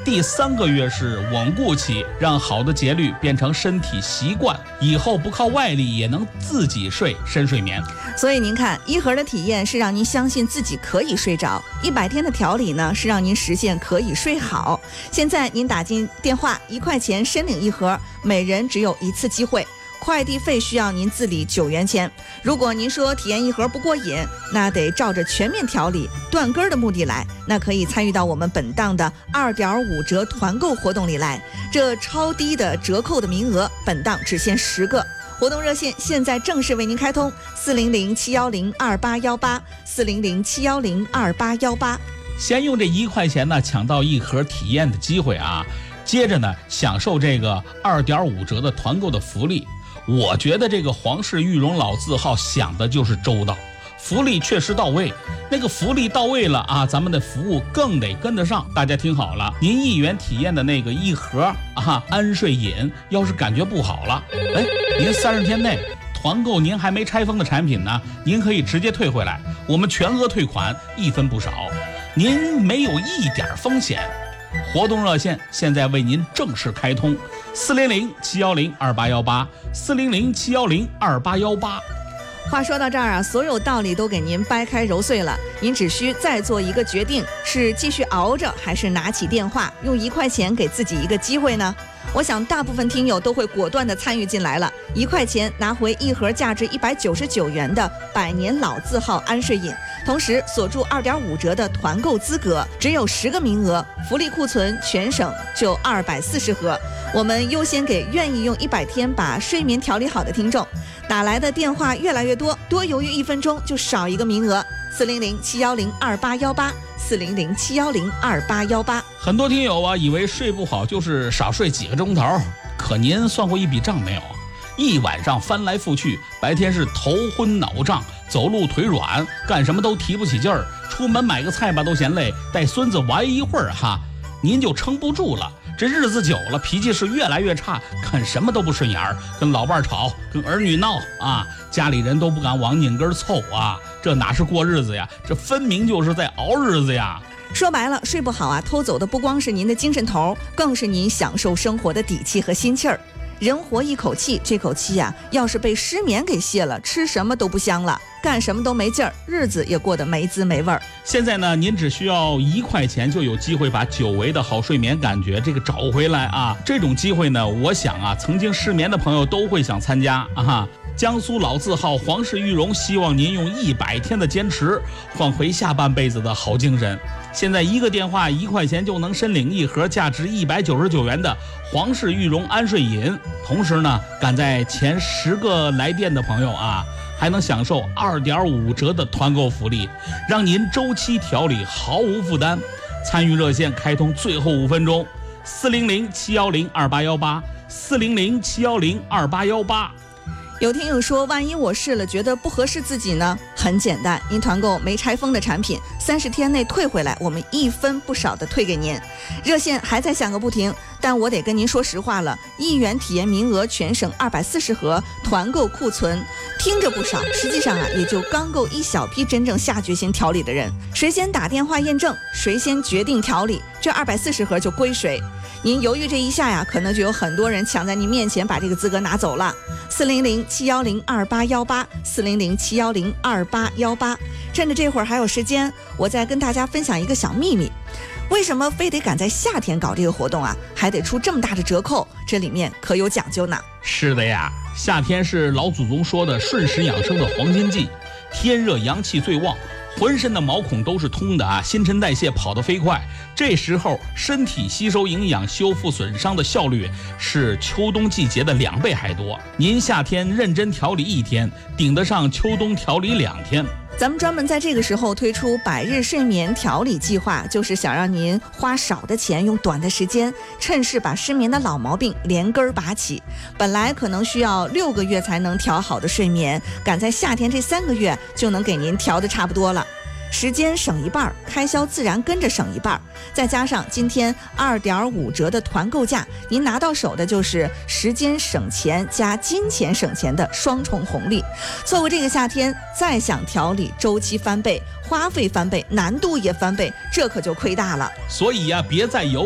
第3个月是稳固期，让好的节律变成身体习惯，以后不靠外力也能自己睡深睡眠。 所以您看，1盒的体验是让您相信自己可以睡着，100天的调理呢是让您实现可以睡好。现在您打进电话，1块钱申领1盒，每人只有1次机会。快递费需要您自理9元钱。如果您说体验1盒不过瘾，那得照着全面调理断根的目的来，那可以参与到我们本档的2.5折团购活动里来。这超低的折扣的名额，本档只限10个。活动热线现在正式为您开通，400-710-2818，400-710-2818。 先用这1块钱呢抢到1盒体验的机会啊，接着呢享受这个2.5折的团购的福利。我觉得这个皇氏玉荣老字号想的就是周到，福利确实到位。那个福利到位了啊，咱们的服务更得跟得上。大家听好了，您1元体验的那个1盒安睡饮，要是感觉不好了，您30天内团购您还没拆封的产品呢，您可以直接退回来，我们全额退款，1分不少，您没有一点风险。活动热线现在为您正式开通，400-710-2818，400-710-2818。 话说到这儿啊，所有道理都给您掰开揉碎了，您只需再做一个决定，是继续熬着，还是拿起电话用1块钱给自己一个机会呢？我想大部分听友都会果断地参与进来了，1块钱拿回1盒价值199元的百年老字号安睡饮，同时锁住2.5折的团购资格，只有10个名额，福利库存全省就240盒。我们优先给愿意用100天把睡眠调理好的听众。打来的电话越来越多，多犹豫1分钟就少1个名额，400-710-2818，400-710-2818。 很多听友啊以为睡不好就是少睡几个钟头，可您算过一笔账没有？一晚上翻来覆去，白天是头昏脑胀，走路腿软，干什么都提不起劲儿，出门买个菜吧都嫌累，带孙子玩一会儿您就撑不住了。这日子久了，脾气是越来越差，看什么都不顺眼儿，跟老伴吵，跟儿女闹家里人都不敢往拧根凑这哪是过日子呀？这分明就是在熬日子呀！ 说白了，睡不好偷走的不光是您的精神头，更是您享受生活的底气和心气儿。人活一口气，这口气要是被失眠给泄了，吃什么都不香了，干什么都没劲儿，日子也过得没滋没味儿。 现在呢，您只需要1块钱就有机会把久违的好睡眠感觉找回来这种机会呢，我想曾经失眠的朋友都会想参加江苏老字号皇氏玉荣希望您用100天的坚持换回下半辈子的好精神。现在1个电话1块钱就能申领1盒价值199元的皇氏玉荣安睡饮，同时呢，赶在前10个来电的朋友还能享受2.5折的团购福利，让您周期调理毫无负担。参与热线开通最后5分钟，400-710-2818，400-710-2818。 有听友说，万一我试了觉得不合适自己呢？很简单，您团购没拆封的产品，30天内退回来，我们1分不少的退给您。热线还在响个不停，但我得跟您说实话了，1元体验名额全省240盒，团购库存听着不少，实际上也就刚够一小批真正下决心调理的人。谁先打电话验证，谁先决定调理，这240盒就归谁。您犹豫这一下可能就有很多人抢在您面前把这个资格拿走了。400-710-2818，400-710-2818。趁着这会儿还有时间，我再跟大家分享一个小秘密。为什么非得赶在夏天搞这个活动还得出这么大的折扣？这里面可有讲究呢。 是的呀，夏天是老祖宗说的顺时养生的黄金季，天热阳气最旺，浑身的毛孔都是通的新陈代谢跑得飞快，这时候身体吸收营养、修复损伤的效率是秋冬季节的2倍还多。您夏天认真调理1天，顶得上秋冬调理2天。 咱们专门在这个时候推出100日睡眠调理计划，就是想让您花少的钱，用短的时间，趁势把失眠的老毛病连根拔起。本来可能需要6个月才能调好的睡眠，赶在夏天这3个月就能给您调得差不多了。时间省一半，开销自然跟着省一半，再加上今天2.5折的团购价，您拿到手的就是时间省钱加金钱省钱的双重红利。错过这个夏天，再想调理，周期翻倍，花费翻倍，难度也翻倍，这可就亏大了。 所以别再犹